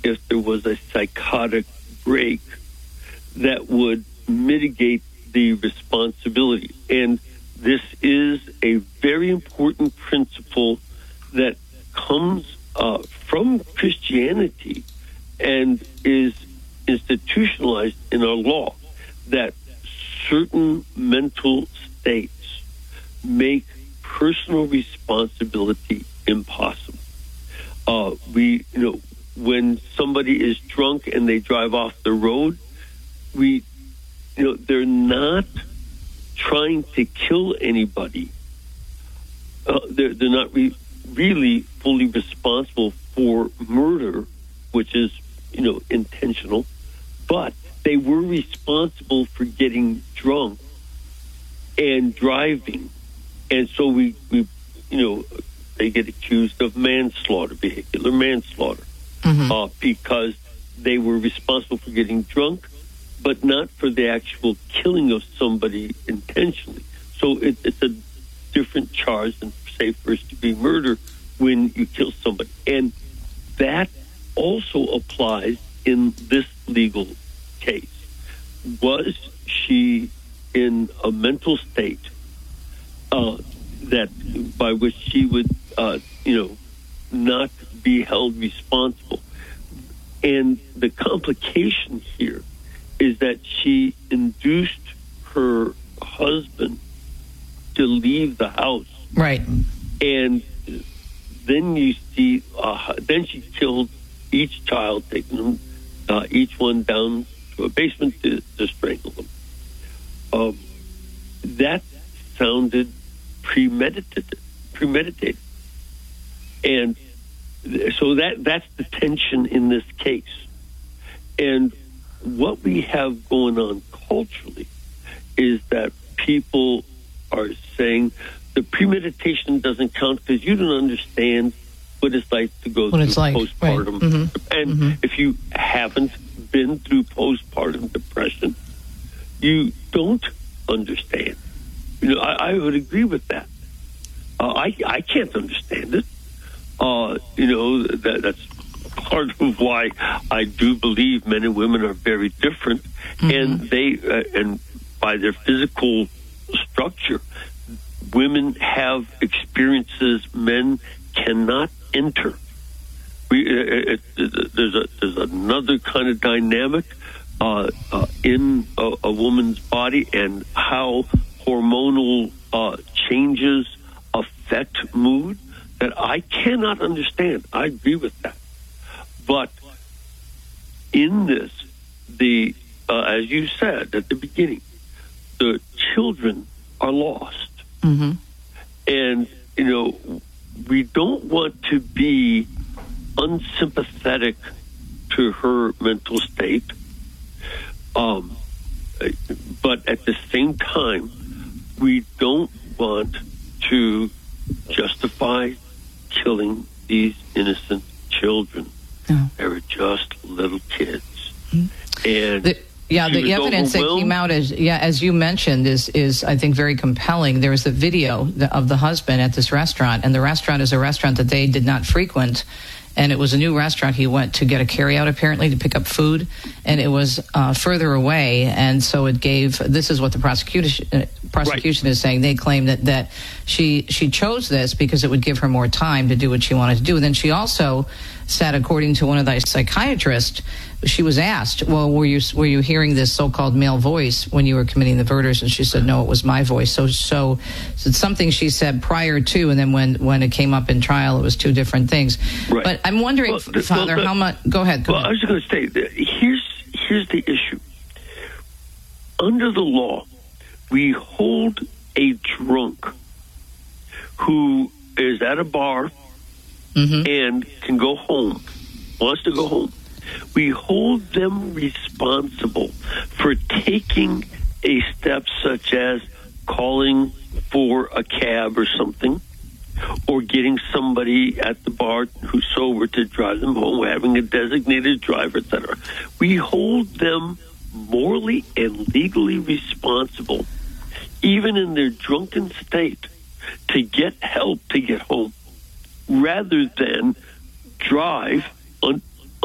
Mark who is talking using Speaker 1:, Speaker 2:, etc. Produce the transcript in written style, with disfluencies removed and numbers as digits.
Speaker 1: if there was a psychotic break that would mitigate the responsibility. And this is a very important principle that comes from Christianity and is institutionalized in our law, that certain mental states make personal responsibility impossible. When somebody is drunk and they drive off the road, they're not trying to kill anybody. They're not really fully responsible for murder, which is, intentional, but they were responsible for getting drunk and driving. And so they get accused of manslaughter, vehicular manslaughter, because they were responsible for getting drunk, but not for the actual killing of somebody intentionally. So it's a different charge than, say, first-degree murder when you kill somebody. And that also applies in this legal case. Was she in a mental state that by which she would, not be held responsible? And the complication here is that she induced her husband to leave the house.
Speaker 2: Right.
Speaker 1: And then you see, then she killed each child, taking them, each one down to a basement to strangle them. That sounded premeditated. And so that's the tension in this case. And what we have going on culturally is that people are saying the premeditation doesn't count because you don't understand what it's like to go through postpartum. Right. And if you haven't been through postpartum depression, you don't understand. I would agree with that. I can't understand it. That's part of why I do believe men and women are very different, and they and by their physical structure, women have experiences men cannot enter. There's another kind of dynamic in a woman's body and how hormonal changes affect mood that I cannot understand. I agree with that. But in this, as you said at the beginning, the children are lost. And, we don't want to be unsympathetic to her mental state. But at the same time, we don't want to justify killing these innocent children. No. They were just little kids. And the
Speaker 2: evidence that came out, as you mentioned, is I think very compelling. There was a video of the husband at this restaurant, and the restaurant is a restaurant that they did not frequent. And it was a new restaurant. He went to get a carryout, apparently, to pick up food, and it was further away. And so it gave. This is what the prosecution is saying. They claim that she chose this because it would give her more time to do what she wanted to do. And then she also said, according to one of the psychiatrists, she was asked, "Well, were you hearing this so-called male voice when you were committing the murders?" And she said, "No, it was my voice." So it's something she said prior to, and then when it came up in trial, it was two different things. Right. But I'm wondering, Father, how much? Go ahead.
Speaker 1: I was going to say, here's the issue. Under the law, we hold a drunk who is at a bar and can go home, wants to go home. We hold them responsible for taking a step such as calling for a cab or something, or getting somebody at the bar who's sober to drive them home, having a designated driver, etc. We hold them morally and legally responsible, even in their drunken state, to get help to get home, rather than drive